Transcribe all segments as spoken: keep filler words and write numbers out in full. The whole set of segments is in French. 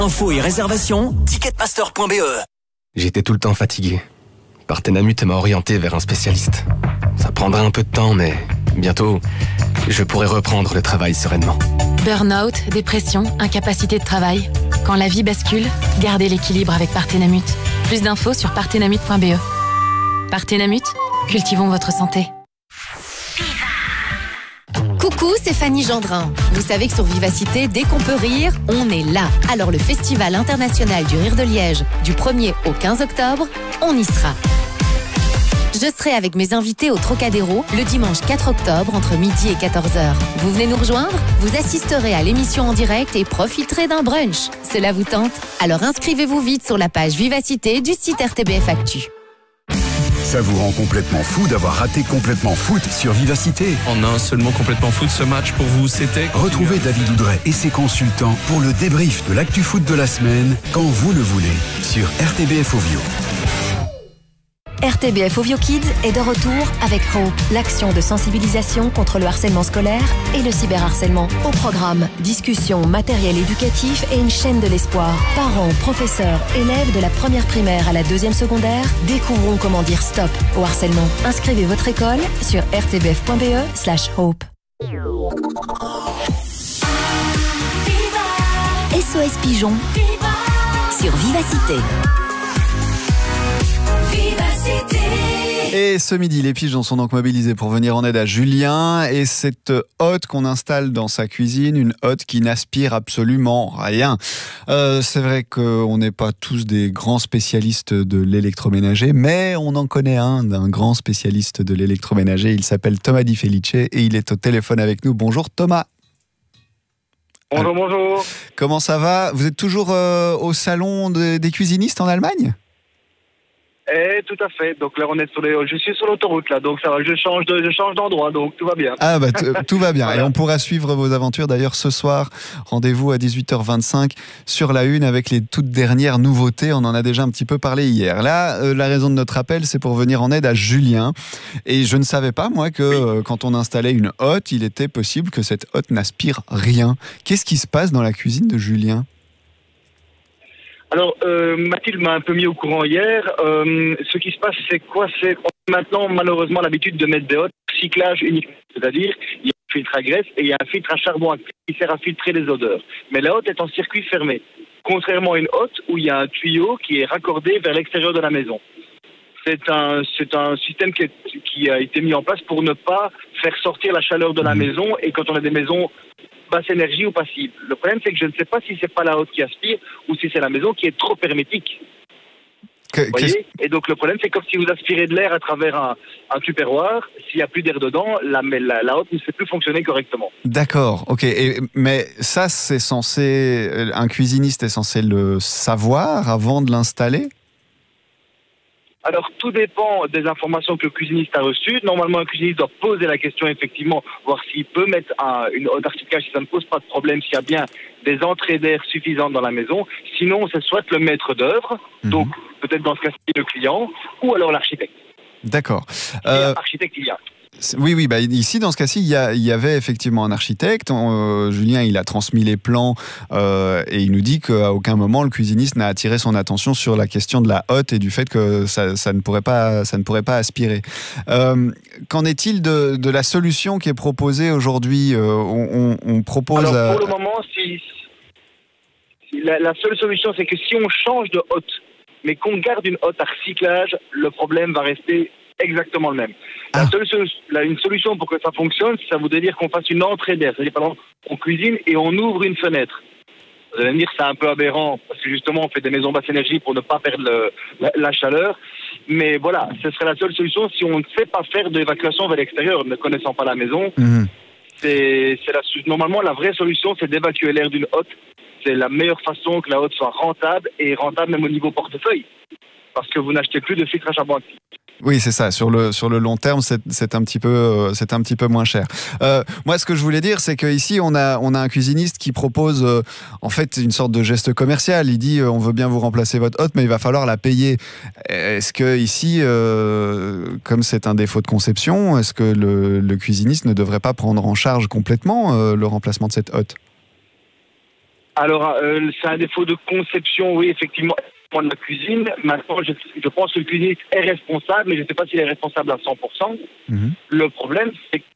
Infos et réservations, ticketmaster point b e. J'étais tout le temps fatigué. Partenamut m'a orienté vers un spécialiste. Ça prendra un peu de temps, mais bientôt, je pourrai reprendre le travail sereinement. Burnout, dépression, incapacité de travail. Quand la vie bascule, gardez l'équilibre avec Partenamut. Plus d'infos sur partenamut point b e. Partenamut, cultivons votre santé. Coucou, c'est Fanny Gendrin. Vous savez que sur Vivacité, dès qu'on peut rire, on est là. Alors le Festival international du rire de Liège, du premier au quinze octobre, on y sera. Je serai avec mes invités au Trocadéro le dimanche quatre octobre entre midi et quatorze heures. Vous venez nous rejoindre? Vous assisterez à l'émission en direct et profiterez d'un brunch. Cela vous tente? Alors inscrivez-vous vite sur la page Vivacité du site R T B F Actu. Ça vous rend complètement fou d'avoir raté Complètement Foot sur Vivacité. En un seul mot, Complètement Foot, ce match pour vous, c'était... Retrouvez David Oudret et ses consultants pour le débrief de l'actu foot de la semaine, quand vous le voulez, sur R T B F Ovio. R T B F Ovio Kids est de retour avec Hope, l'action de sensibilisation contre le harcèlement scolaire et le cyberharcèlement. Au programme, discussion, matériel éducatif et une chaîne de l'espoir. Parents, professeurs, élèves de la première primaire à la deuxième secondaire, découvrons comment dire stop au harcèlement. Inscrivez votre école sur r t b f point b e slash hope. S O S Pigeon sur Vivacité. Et ce midi, les pigeons sont donc mobilisés pour venir en aide à Julien et cette hotte qu'on installe dans sa cuisine, une hotte qui n'aspire absolument rien. Euh, c'est vrai qu'on n'est pas tous des grands spécialistes de l'électroménager, mais on en connaît un, d'un grand spécialiste de l'électroménager. Il s'appelle Thomas Di Felice et il est au téléphone avec nous. Bonjour Thomas. Bonjour, bonjour. Comment ça va? Vous êtes toujours euh, au salon de, des cuisinistes en Allemagne? Eh, tout à fait. Donc là, on est sur les... je suis sur l'autoroute là, donc ça va. Je change de, je change d'endroit, donc tout va bien. Ah bah tout va bien. Voilà. Et on pourra suivre vos aventures d'ailleurs ce soir. Rendez-vous à dix-huit heures vingt-cinq sur la Une avec les toutes dernières nouveautés. On en a déjà un petit peu parlé hier. Là, euh, la raison de notre appel, c'est pour venir en aide à Julien. Et je ne savais pas moi que oui. euh, quand on installait une hotte, il était possible que cette hotte n'aspire rien. Qu'est-ce qui se passe dans la cuisine de Julien ? Alors, euh, Mathilde m'a un peu mis au courant hier. Euh, ce qui se passe, c'est quoi? C'est qu'on a maintenant, malheureusement, l'habitude de mettre des hottes cyclage uniquement. C'est-à-dire, il y a un filtre à graisse et il y a un filtre à charbon qui sert à filtrer les odeurs. Mais la hotte est en circuit fermé. Contrairement à une hotte où il y a un tuyau qui est raccordé vers l'extérieur de la maison. C'est un, c'est un système qui, est, qui a été mis en place pour ne pas faire sortir la chaleur de la maison. Et quand on a des maisons basse énergie ou passive. Le problème, c'est que je ne sais pas si c'est pas la hotte qui aspire ou si c'est la maison qui est trop hermétique. Que, vous voyez ? Et donc le problème, c'est comme si vous aspirez de l'air à travers un, un tupperware. S'il n'y a plus d'air dedans, la, la, la hotte ne sait plus fonctionner correctement. D'accord, ok. Et, mais ça, c'est censé... Un cuisiniste est censé le savoir avant de l'installer ? Alors, tout dépend des informations que le cuisiniste a reçues. Normalement, un cuisiniste doit poser la question, effectivement, voir s'il peut mettre un, une hotte à cyclage, si ça ne pose pas de problème, s'il y a bien des entrées d'air suffisantes dans la maison. Sinon, c'est soit le maître d'œuvre, mmh. donc peut-être dans ce cas-ci le client, ou alors l'architecte. D'accord. Euh... Architecte, il y a. Oui, oui. Bah ici, dans ce cas-ci, il y, a, il y avait effectivement un architecte. Euh, Julien, il a transmis les plans euh, et il nous dit qu'à aucun moment le cuisiniste n'a attiré son attention sur la question de la hotte et du fait que ça, ça ne pourrait pas, ça ne pourrait pas aspirer. Euh, qu'en est-il de, de la solution qui est proposée aujourd'hui ? euh, on, on propose. Alors pour à... le moment, si, si la, la seule solution, c'est que si on change de hotte, mais qu'on garde une hotte à recyclage, le problème va rester exactement le même. La seule, la, une solution pour que ça fonctionne, ça voudrait dire qu'on fasse une entrée d'air. C'est-à-dire, par exemple, on cuisine et on ouvre une fenêtre. Vous allez me dire que c'est un peu aberrant, parce que justement, on fait des maisons basse énergie pour ne pas perdre le, la, la chaleur. Mais voilà, ce serait la seule solution si on ne sait pas faire d'évacuation vers l'extérieur, ne connaissant pas la maison. Mmh. C'est, c'est la, normalement, la vraie solution, c'est d'évacuer l'air d'une hotte. C'est la meilleure façon que la hotte soit rentable, et rentable même au niveau portefeuille. Parce que vous n'achetez plus de filtre à charbon actif. Oui, c'est ça. Sur le sur le long terme, c'est c'est un petit peu euh, c'est un petit peu moins cher. Euh, moi, ce que je voulais dire, c'est qu'ici, on a on a un cuisiniste qui propose euh, en fait une sorte de geste commercial. Il dit euh, on veut bien vous remplacer votre hotte, mais il va falloir la payer. Est-ce que ici, euh, comme c'est un défaut de conception, est-ce que le, le cuisiniste ne devrait pas prendre en charge complètement euh, le remplacement de cette hotte ? Alors, euh, c'est un défaut de conception, oui, effectivement, de la cuisine. Maintenant, je, je pense que le cuisinier est responsable, mais je ne sais pas s'il est responsable à cent pour cent. Mmh. Le problème, c'est que...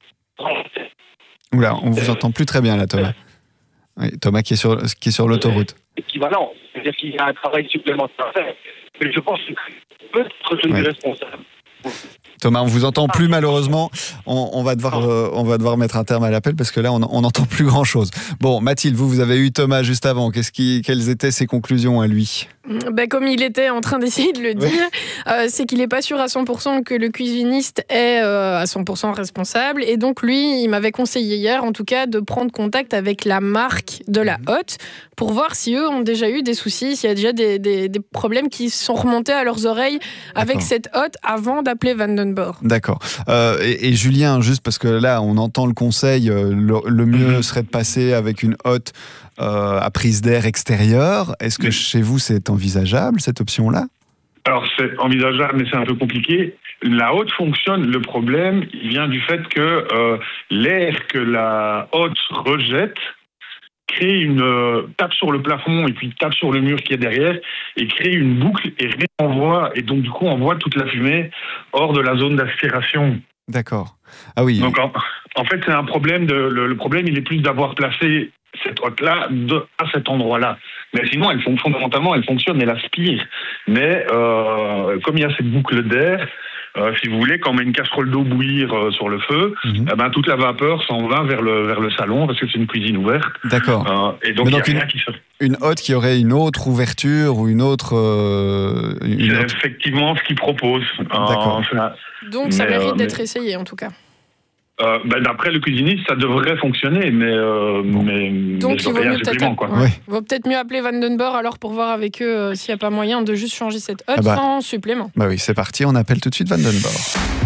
Oula, on vous entend plus très bien là, Thomas. Oui, Thomas qui est sur, qui est sur l'autoroute. Équivalent, c'est-à-dire qu'il y a un travail supplémentaire à faire. Mais je pense qu'il peut être tenu oui. responsable. Thomas, on vous entend plus malheureusement. On, on, va devoir, euh, on va devoir mettre un terme à l'appel parce que là, on n'entend plus grand-chose. Bon, Mathilde, vous, vous avez eu Thomas juste avant. Qu'est-ce qui, quelles étaient ses conclusions à lui ? Ben, comme il était en train d'essayer de le dire, oui. euh, c'est qu'il n'est pas sûr à cent pour cent que le cuisiniste est euh, à cent pour cent responsable. Et donc, lui, il m'avait conseillé hier, en tout cas, de prendre contact avec la marque de la hotte pour voir si eux ont déjà eu des soucis, s'il y a déjà des, des, des problèmes qui sont remontés à leurs oreilles avec cette hotte avant d'appeler Vandenborg. D'accord. Euh, et, et Julien, juste parce que là, on entend le conseil, euh, le, le mieux serait de passer avec une hotte euh, à prise d'air extérieure. Est-ce que oui. chez vous, c'est envisageable, cette option-là ? Alors, c'est envisageable, mais c'est un peu compliqué. La hotte fonctionne. Le problème, il vient du fait que euh, l'air que la hotte rejette crée une euh, tape sur le plafond et puis tape sur le mur qui est derrière et crée une boucle et renvoie, et donc du coup envoie toute la fumée hors de la zone d'aspiration. D'accord. Ah oui. Donc en, en fait c'est un problème de le, le problème il est plus d'avoir placé cette hotte là à cet endroit là. Mais sinon elle fondamentalement elle fonctionne, elle aspire. Mais euh, comme il y a cette boucle d'air, Euh, si vous voulez, quand on met une casserole d'eau bouillir euh, sur le feu, mmh. eh ben, toute la vapeur s'en va vers le, vers le salon parce que c'est une cuisine ouverte. D'accord. Euh, et donc, donc il y a une, rien qui se... une hotte qui aurait une autre ouverture ou une autre... Euh, une c'est autre... effectivement ce qu'ils proposent. D'accord. Euh, ça... Donc ça mais, mérite euh, d'être mais... essayé en tout cas. Euh, ben, d'après le cuisiniste, ça devrait fonctionner, mais, euh, bon. mais, donc mais il vaut mieux peut-être quoi. ouais. vaut peut-être mieux appeler Vandenborg alors pour voir avec eux euh, s'il n'y a pas moyen de juste changer cette hotte ah bah. sans supplément. Bah oui, c'est parti, on appelle tout de suite Vandenborg.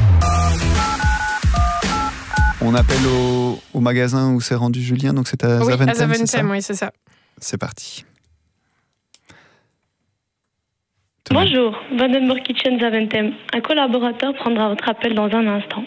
On appelle au, au magasin où s'est rendu Julien, donc c'est à oui, Zaventem, à Zaventem, c'est ça oui, c'est ça. C'est parti. Bonjour, Vandenborg Kitchen Zaventem. Un collaborateur prendra votre appel dans un instant.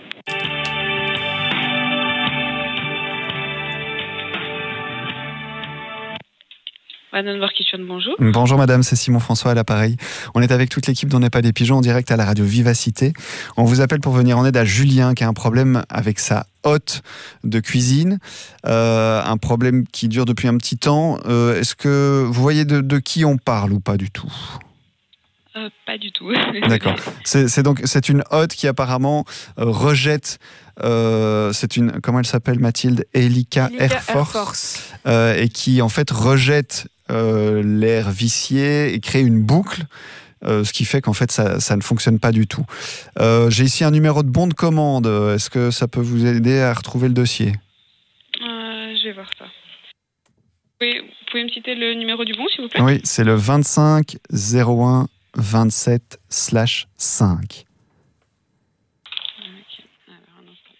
Vandenborg Kitchen, bonjour. Bonjour madame, c'est Simon François à l'appareil. On est avec toute l'équipe d'On n'est pas des pigeons en direct à la radio Vivacité. On vous appelle pour venir en aide à Julien qui a un problème avec sa hotte de cuisine. Euh, un problème qui dure depuis un petit temps. Euh, est-ce que vous voyez de, de qui on parle ou pas du tout ? Euh, pas du tout. D'accord. C'est, c'est donc c'est une hotte qui apparemment euh, rejette. Euh, c'est une comment elle s'appelle Mathilde Elica, Elica Air Force, Air Force. Euh, et qui en fait rejette euh, l'air vicié et crée une boucle. Euh, ce qui fait qu'en fait ça, ça ne fonctionne pas du tout. Euh, j'ai ici un numéro de bon de commande. Est-ce que ça peut vous aider à retrouver le dossier ? euh, Je vais voir ça. Vous pouvez, vous pouvez me citer le numéro du bon, s'il vous plaît ? Oui, c'est le vingt-cinq zéro un vingt-sept slash cinq. Okay. Alors, un instant.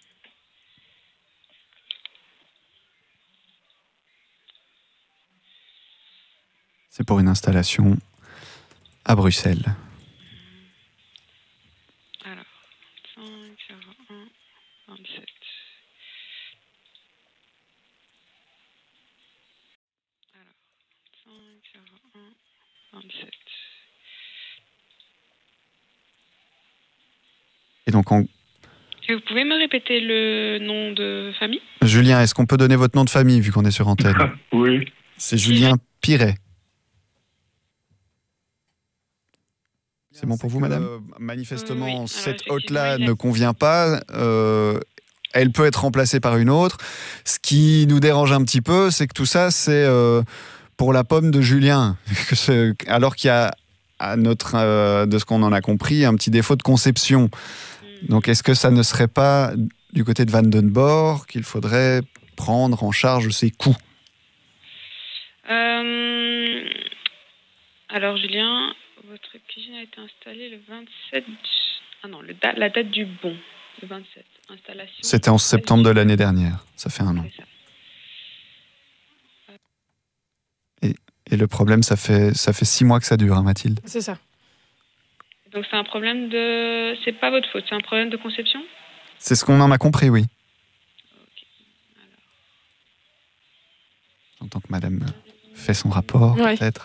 C'est pour une installation à Bruxelles. Alors, cinq zéro un vingt-sept. Alors, cinq zéro un vingt-sept. Et donc, on... Et vous pouvez me répéter le nom de famille ? Julien, est-ce qu'on peut donner votre nom de famille vu qu'on est sur antenne ? Oui. C'est Julien Piret. C'est bon pour vous, madame ? euh, Manifestement, oui. cette Alors, hotte-là oui. ne convient pas. Euh, elle peut être remplacée par une autre. Ce qui nous dérange un petit peu, c'est que tout ça, c'est euh, pour la pomme de Julien. Alors qu'il y a, à notre, euh, de ce qu'on en a compris, un petit défaut de conception. Donc, est-ce que ça ne serait pas du côté de Vandenborg qu'il faudrait prendre en charge ces coûts ? euh... Alors, Julien, votre cuisine a été installée le vingt-sept... Ah non, le da... la date du bon, le vingt-sept. Installation... C'était en septembre de l'année dernière. Ça fait un an. Et, et le problème, ça fait, ça fait six mois que ça dure, hein, Mathilde ? C'est ça. Donc c'est un problème de... C'est pas votre faute, c'est un problème de conception ? C'est ce qu'on en a compris, oui. Ok. Alors... En tant que madame fait son rapport, Ouais. peut-être.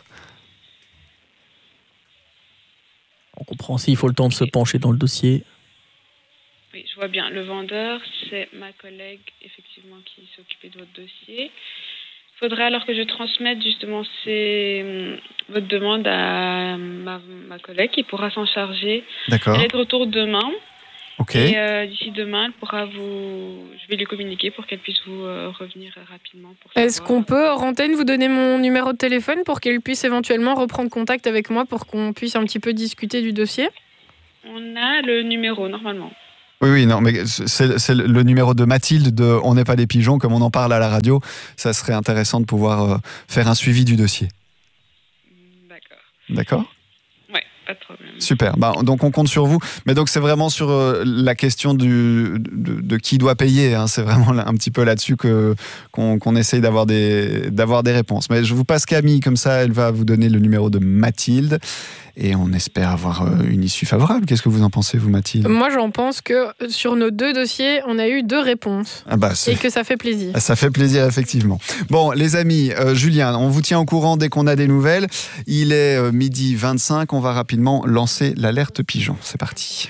On comprend s'il faut le temps de se pencher dans le dossier. Oui, je vois bien. Le vendeur, c'est ma collègue, effectivement, qui s'occupait de votre dossier. Il faudrait alors que je transmette justement ces, votre demande à ma, ma collègue qui pourra s'en charger. D'accord. Elle est de retour demain. Ok. Et euh, d'ici demain, elle pourra vous... Je vais lui communiquer pour qu'elle puisse vous euh, revenir rapidement. Pour Est-ce savoir. qu'on peut, hors antenne, vous donner mon numéro de téléphone pour qu'elle puisse éventuellement reprendre contact avec moi pour qu'on puisse un petit peu discuter du dossier ? On a le numéro, normalement. Oui, oui, non, mais c'est, c'est le numéro de Mathilde de On n'est pas des pigeons, comme on en parle à la radio. Ça serait intéressant de pouvoir euh, faire un suivi du dossier. D'accord. D'accord ? Ouais, pas de problème. Super. Bah, donc on compte sur vous. Mais donc c'est vraiment sur euh, la question du, de, de qui doit payer. Hein. C'est vraiment là, un petit peu là-dessus que, qu'on, qu'on essaye d'avoir des, d'avoir des réponses. Mais je vous passe Camille, comme ça elle va vous donner le numéro de Mathilde. Et on espère avoir euh, une issue favorable. Qu'est-ce que vous en pensez, vous, Mathilde ? Moi, j'en pense que sur nos deux dossiers, on a eu deux réponses. Ah bah, c'est... Et que ça fait plaisir. Ça fait plaisir, effectivement. Bon, les amis, euh, Julien, on vous tient au courant dès qu'on a des nouvelles. Il est euh, midi vingt-cinq. On va rapidement lancer l'alerte pigeon. C'est parti.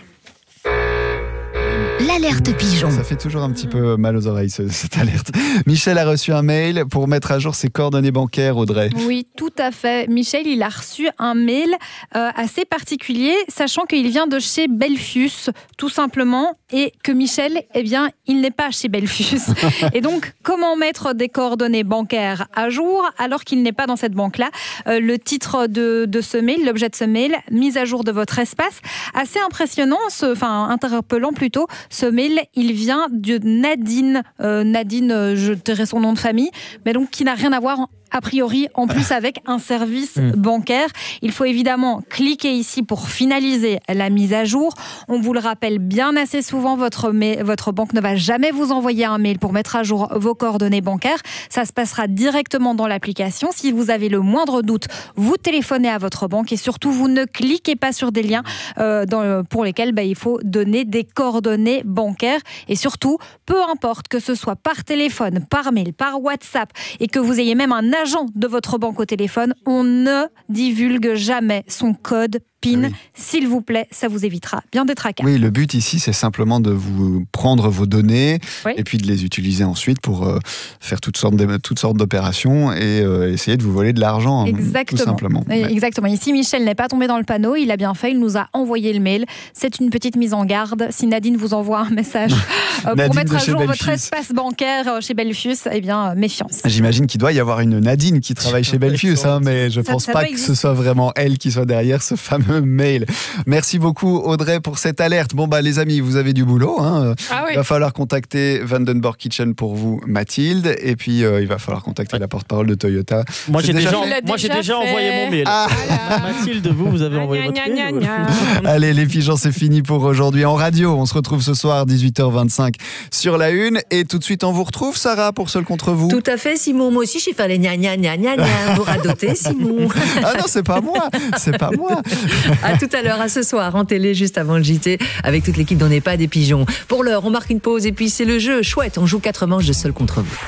L'alerte pigeon. Ça fait toujours un petit peu mal aux oreilles, ce, cette alerte. Michel a reçu un mail pour mettre à jour ses coordonnées bancaires, Audrey. Oui, tout à fait. Michel, il a reçu un mail euh, assez particulier, sachant qu'il vient de chez Belfius, tout simplement, et que Michel, eh bien, il n'est pas chez Belfius. Et donc, comment mettre des coordonnées bancaires à jour alors qu'il n'est pas dans cette banque-là ? euh, Le titre de, de ce mail, l'objet de ce mail, mise à jour de votre espace. Assez impressionnant, ce, enfin interpellant plutôt. Ce mail, il vient de Nadine. Euh, Nadine, euh, je dirais son nom de famille, mais donc qui n'a rien à voir a priori en plus avec un service Mmh. bancaire. Il faut évidemment cliquer ici pour finaliser la mise à jour. On vous le rappelle bien assez souvent, votre, ma- votre banque ne va jamais vous envoyer un mail pour mettre à jour vos coordonnées bancaires. Ça se passera directement dans l'application. Si vous avez le moindre doute, vous téléphonez à votre banque et surtout vous ne cliquez pas sur des liens euh, dans, pour lesquels bah, il faut donner des coordonnées bancaires. Et surtout, peu importe que ce soit par téléphone, par mail, par WhatsApp et que vous ayez même un agent de votre banque au téléphone, on ne divulgue jamais son code P I N. Oui. S'il vous plaît, ça vous évitera bien des tracas. Oui, le but ici, c'est simplement de vous prendre vos données Oui. et puis de les utiliser ensuite pour euh, faire toutes sortes, de, toutes sortes d'opérations et euh, essayer de vous voler de l'argent, hein, Exactement. tout simplement. Oui, Ouais. Exactement. Ici, Michel n'est pas tombé dans le panneau. Il a bien fait. Il nous a envoyé le mail. C'est une petite mise en garde. Si Nadine vous envoie un message euh, Nadine pour mettre de à chez jour votre Belfius. espace bancaire euh, chez Belfius, eh bien, euh, méfiance. J'imagine qu'il doit y avoir une Nadine qui travaille chez Belfius, hein, mais je ne Ça- pense ça pas doit que exister. ce soit vraiment elle qui soit derrière ce fameux mail. Merci beaucoup Audrey pour cette alerte. Bon bah les amis, vous avez du boulot. Hein. Ah oui. Il va falloir contacter Vandenborg Kitchen pour vous, Mathilde, et puis euh, il va falloir contacter la porte-parole de Toyota. Moi, C'est j'ai déjà, fait Il l'a moi, j'ai déjà déjà fait. envoyé mon mail. Ah. Mathilde, vous, vous avez envoyé votre Gna, gna, mail gna, gna. Allez les pigeons, c'est fini pour aujourd'hui en radio. On se retrouve ce soir dix-huit heures vingt-cinq sur la une et tout de suite on vous retrouve Sarah pour Seul contre vous. Tout à fait, Simon. Moi aussi, j'ai fait les gna gna gna gna gna. Vous radotez, Simon. Ah non, c'est pas moi, c'est pas moi. À tout à l'heure, à ce soir, en télé, juste avant le J T, avec toute l'équipe d'On n'est pas des pigeons. Pour l'heure, on marque une pause et puis c'est le jeu. Chouette, on joue quatre manches de Seul contre vous.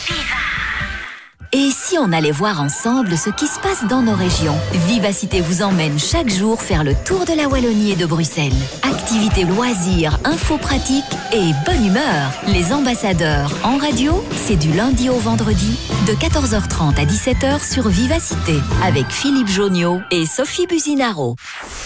Et si on allait voir ensemble ce qui se passe dans nos régions ? Vivacité vous emmène chaque jour faire le tour de la Wallonie et de Bruxelles. Activités, loisirs, infos pratiques et bonne humeur. Les ambassadeurs en radio, c'est du lundi au vendredi de quatorze heures trente à dix-sept heures sur Vivacité avec Philippe Joniot et Sophie Buzinaro.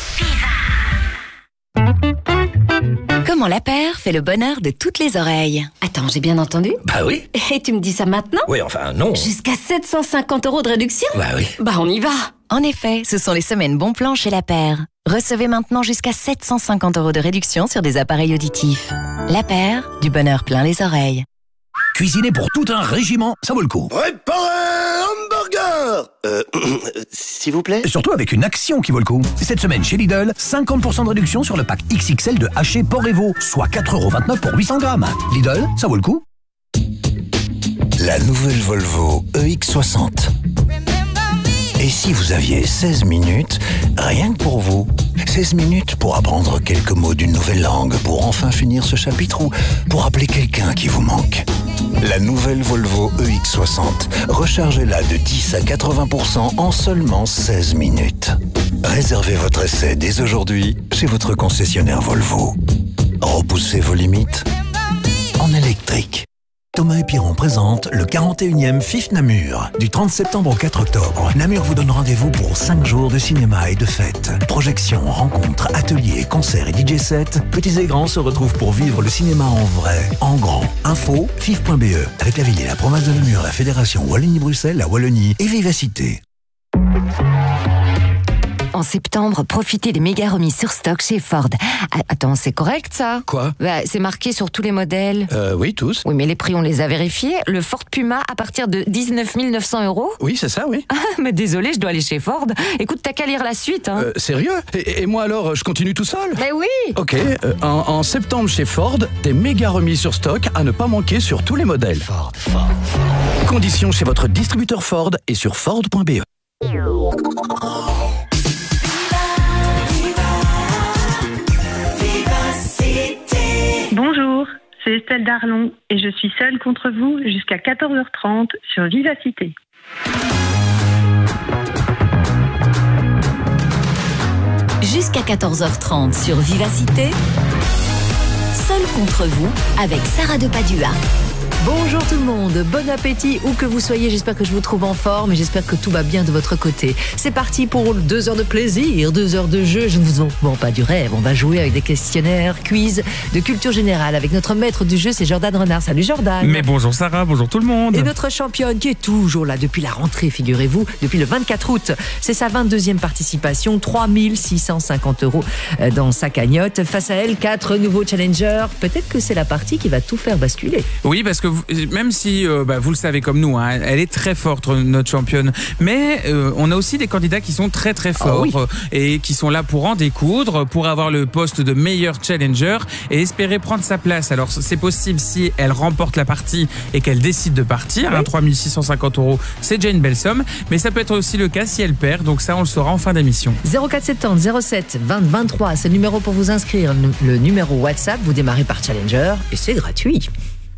Comment la paire fait le bonheur de toutes les oreilles. Attends, j'ai bien entendu ? Bah oui. Et tu me dis ça maintenant ? Oui, enfin, non. Jusqu'à sept cent cinquante euros de réduction ? Bah oui. Bah on y va. En effet, ce sont les semaines bon plan chez La Paire. Recevez maintenant jusqu'à sept cent cinquante euros de réduction sur des appareils auditifs. La Paire, du bonheur plein les oreilles. Cuisiner pour tout un régiment, ça vaut le coup. Préparez hamburger Euh, s'il vous plaît. Surtout avec une action qui vaut le coup. Cette semaine chez Lidl, cinquante pour cent de réduction sur le pack X X L de haché porc et veau, soit quatre euros vingt-neuf pour huit cents grammes. Lidl, ça vaut le coup. La nouvelle Volvo E X soixante. Et si vous aviez seize minutes, rien que pour vous, seize minutes pour apprendre quelques mots d'une nouvelle langue, pour enfin finir ce chapitre ou pour appeler quelqu'un qui vous manque. La nouvelle Volvo E X soixante. Rechargez-la de dix à quatre-vingts pour cent en seulement seize minutes. Réservez votre essai dès aujourd'hui chez votre concessionnaire Volvo. Repoussez vos limites en électrique. Thomas et Piron présente le quarante et unième F I F Namur. Du trente septembre au quatre octobre, Namur vous donne rendez-vous pour cinq jours de cinéma et de fêtes. Projections, rencontres, ateliers, concerts et D J sets. Petits et grands se retrouvent pour vivre le cinéma en vrai, en grand. Info, fif point b e. Avec la ville et la province de Namur, la fédération Wallonie-Bruxelles, la Wallonie et Vivacité. En septembre, profitez des méga remises sur stock chez Ford. Ah, attends, c'est correct ça? Quoi? Bah, c'est marqué sur tous les modèles. Euh, oui, tous. Oui, mais les prix, on les a vérifiés. Le Ford Puma à partir de dix-neuf mille neuf cents euros. Oui, c'est ça, oui. Ah, mais désolé, je dois aller chez Ford. Écoute, t'as qu'à lire la suite. Hein. Euh, sérieux? et, et moi alors, je continue tout seul? Mais oui. Ok, euh, en, en septembre chez Ford, des méga remises sur stock à ne pas manquer sur tous les modèles. Ford, Ford, Ford. Conditions chez votre distributeur Ford et sur Ford point b e. Bonjour, c'est Estelle Darlon et je suis seule contre vous jusqu'à quatorze heures trente sur Vivacité. Jusqu'à quatorze heures trente sur Vivacité, seule contre vous avec Sarah de Padua. Bonjour tout le monde, bon appétit où que vous soyez, j'espère que je vous trouve en forme et j'espère que tout va bien de votre côté. C'est parti pour deux heures de plaisir, deux heures de jeu, je ne vous en vends pas du rêve, on va jouer avec des questionnaires, quiz de culture générale avec notre maître du jeu, c'est Jordan Renard. Salut Jordan. Mais bonjour Sarah, bonjour tout le monde. Et notre championne qui est toujours là depuis la rentrée, figurez-vous, depuis le vingt-quatre août. C'est sa vingt-deuxième participation, trois mille six cent cinquante euros dans sa cagnotte. Face à elle, quatre nouveaux challengers, peut-être que c'est la partie qui va tout faire basculer. Oui, parce que même si euh, bah, vous le savez comme nous, hein, elle est très forte notre championne, mais euh, on a aussi des candidats qui sont très très forts. Oh oui. Et qui sont là pour en découdre, pour avoir le poste de meilleur challenger et espérer prendre sa place. Alors c'est possible si elle remporte la partie et qu'elle décide de partir, oui. hein, trois mille six cent cinquante euros, c'est déjà une belle somme, mais ça peut être aussi le cas si elle perd, donc ça on le saura en fin d'émission. zéro quatre soixante-dix zéro sept vingt vingt-trois, c'est le numéro pour vous inscrire, le numéro WhatsApp, vous démarrez par challenger et c'est gratuit.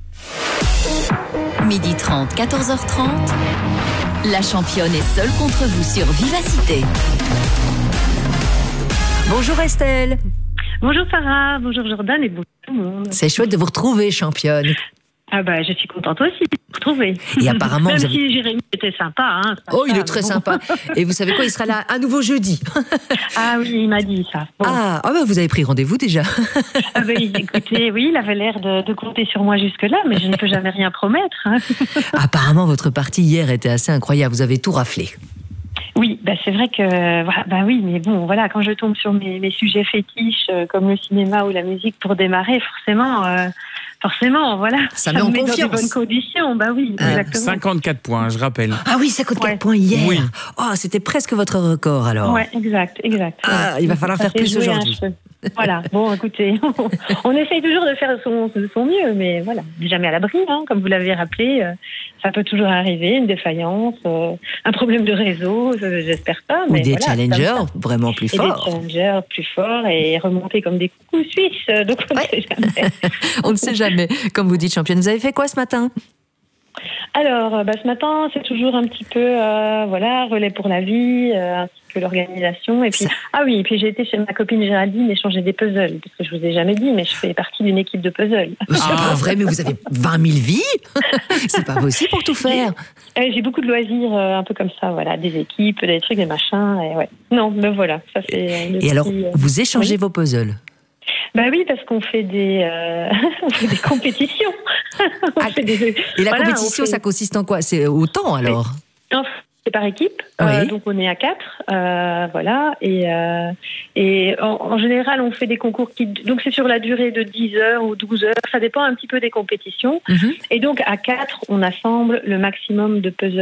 Midi trente, quatorze heures trente, la championne est seule contre vous sur Vivacité. Bonjour Estelle. Bonjour Sarah, bonjour Jordan et bonjour tout le monde. C'est chouette de vous retrouver, championne. Ah bah je suis contente aussi de vous retrouver. Et apparemment, même vous avez... si Jérémy était sympa. Hein, oh, il ça, est très bon. sympa. Et vous savez quoi, il sera là à nouveau jeudi. Ah oui, il m'a dit ça. Bon. Ah, ah bah vous avez pris rendez-vous déjà. Ah bah, écoutez, oui, il avait l'air de, de compter sur moi jusque-là, mais je ne peux jamais rien promettre. Hein. Apparemment, votre partie hier était assez incroyable. Vous avez tout raflé. Oui, bah c'est vrai que bah oui, mais bon, voilà, quand je tombe sur mes, mes sujets fétiches euh, comme le cinéma ou la musique pour démarrer, forcément, euh, forcément, voilà, ça, ça met en me met confiance. Dans de bonnes conditions, bah oui, euh, exactement. cinquante-quatre points, je rappelle. Ah oui, cinquante-quatre ouais. points hier. Oui. Oh, c'était presque votre record alors. Ouais, exact, exact. Ah, il va falloir ça faire plus aujourd'hui. Voilà, bon, écoutez, on, on essaye toujours de faire son, son mieux, mais voilà, jamais à l'abri, hein, comme vous l'avez rappelé, euh, ça peut toujours arriver, une défaillance, euh, un problème de réseau, euh, j'espère pas. Ou mais des voilà, challengers vraiment plus et forts. Des challengers plus forts et remonter comme des coucous suisses, donc on ouais. ne sait jamais. On ne sait jamais. Comme vous dites, championne, vous avez fait quoi ce matin ? Alors, bah, ce matin, c'est toujours un petit peu, euh, voilà, relais pour la vie, euh, un petit peu l'organisation. Et puis, ça... ah oui, et puis j'ai été chez ma copine Géraldine échanger des puzzles, parce que je vous ai jamais dit, mais je fais partie d'une équipe de puzzles. C'est pas vrai, mais vous avez vingt mille vies. C'est pas possible pour tout faire. J'ai, j'ai beaucoup de loisirs, euh, un peu comme ça, voilà, des équipes, des trucs, des machins. Et ouais. Non, mais voilà, ça c'est. Et petit, alors, euh... vous échangez oui. vos puzzles. Bah oui, parce qu'on fait des, euh, on fait des compétitions. on ah, fait des, et la voilà, compétition, fait... ça consiste en quoi ? C'est au temps alors ? En fait, c'est par équipe, oui. euh, donc on est à quatre, euh, voilà, et, euh, et en, en général on fait des concours qui, donc c'est sur la durée de dix heures ou douze heures, ça dépend un petit peu des compétitions, mm-hmm. et donc à quatre on assemble le maximum de puzzles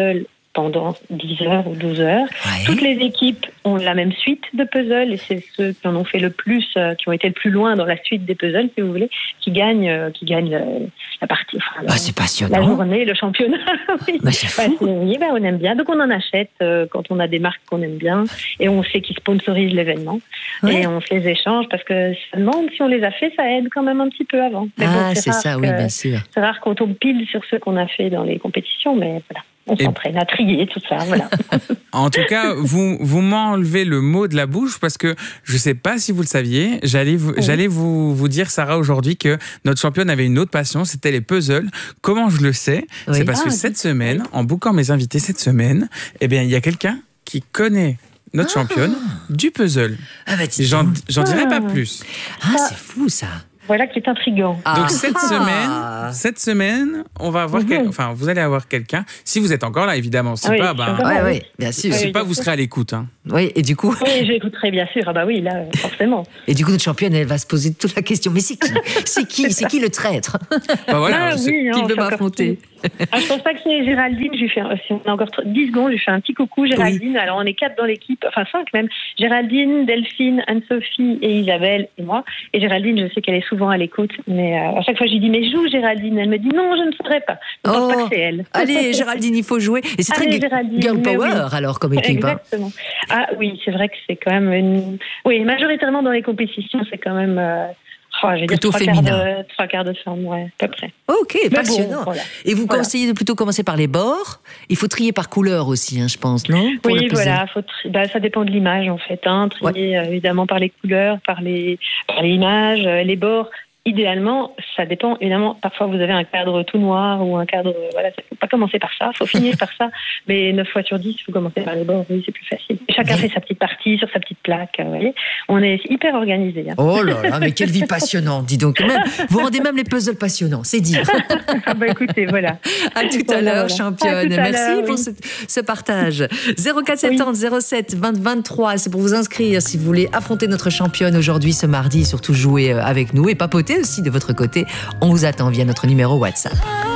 pendant dix heures ou douze heures. Ouais. Toutes les équipes ont la même suite de puzzles et c'est ceux qui en ont fait le plus, euh, qui ont été le plus loin dans la suite des puzzles, si vous voulez, qui gagnent, euh, qui gagnent le, la partie, enfin, bah, la, c'est passionnant. La journée, le championnat. Oui, bah, c'est fou. Bah, oui, bah, on aime bien. Donc on en achète euh, quand on a des marques qu'on aime bien et on sait qu'ils sponsorisent l'événement. Ouais. Et on se les échange parce que ça demande, si on les a fait, ça aide quand même un petit peu avant. Mais ah, bon, c'est, c'est ça, que, oui, bien sûr. C'est rare qu'on tombe pile sur ceux qu'on a fait dans les compétitions, mais voilà. On et s'entraîne à trier tout ça, voilà. En tout cas, vous, vous m'enlevez le mot de la bouche parce que je ne sais pas si vous le saviez, j'allais, vous, oui. j'allais vous, vous dire, Sarah, aujourd'hui que notre championne avait une autre passion, c'était les puzzles. Comment je le sais ? Oui. C'est parce ah, que cette oui. semaine, en bookant mes invités cette semaine, eh bien, il y a quelqu'un qui connaît notre ah. championne du puzzle. Ah bah, j'en, j'en dirai ah. pas plus. Ah, c'est fou ça. Voilà qui est intriguant. Ah. Donc cette semaine, cette semaine, on va avoir, mmh. quel... enfin, vous allez avoir quelqu'un. Si vous êtes encore là, évidemment. Si oui, pas, ben, ouais, ouais, bien sûr. Si oui, pas, bien vous sûr. serez à l'écoute. Hein. Oui, et du coup. Oui, j'écouterai bien sûr. Ah bah oui, là, forcément. Et du coup, notre championne, elle va se poser toute la question. Mais c'est qui C'est qui C'est qui le traître bah voilà, ah, oui, qui veut m'affronter ah, je pense pas que c'est Géraldine. Je lui fais, si on a encore dix secondes, je lui fais un petit coucou, Géraldine. Oui. Alors, on est quatre dans l'équipe, enfin cinq même. Géraldine, Delphine, Anne-Sophie et Isabelle et moi. Et Géraldine, je sais qu'elle est souvent à l'écoute, mais euh, à chaque fois, je lui dis, mais joue Géraldine. Elle me dit, non, je ne saurais pas. Je ne oh, pense pas que c'est elle. Allez, Géraldine, il faut jouer. Et c'est allez, très Géraldine, girl power, oui. alors, comme équipe. Exactement. Hein. Ah oui, c'est vrai que c'est quand même une... Oui, majoritairement dans les compétitions, c'est quand même... Euh... Oh, je vais plutôt dire trois féminin. Quarts de, trois quarts de femme, ouais, à peu près. Ok, mais passionnant. Bon, voilà. Et vous voilà. conseillez de plutôt commencer par les bords. Il faut trier par couleur aussi, hein, je pense, non pour oui, voilà. Faut tri... bah, ça dépend de l'image, en fait. Hein. Trier, ouais. euh, évidemment, par les couleurs, par les, par les images, euh, les bords. Idéalement, ça dépend. Évidemment, parfois vous avez un cadre tout noir ou un cadre. Voilà, il ne faut pas commencer par ça. Il faut finir par ça. Mais neuf fois sur dix, il faut commencer par les bords. Oui, c'est plus facile. Et chacun oui. fait sa petite partie sur sa petite plaque. Vous voyez, on est hyper organisé. Hein. Oh là là, mais quelle vie passionnante, dis donc. Même, vous rendez même les puzzles passionnants, c'est dire. Ah bah écoutez, voilà. À tout à l'heure, voilà. championne. À Merci l'heure, pour oui. ce, ce partage. zéro quatre soixante-dix zéro sept vingt vingt-trois, c'est pour vous inscrire si vous voulez affronter notre championne aujourd'hui, ce mardi, surtout jouer avec nous et papoter aussi de votre côté. On vous attend via notre numéro WhatsApp.